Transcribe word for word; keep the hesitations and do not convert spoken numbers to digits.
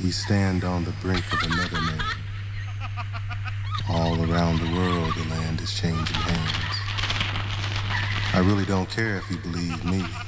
We stand on the brink of another name. All around the world, the land is changing hands. I really don't care if you believe me.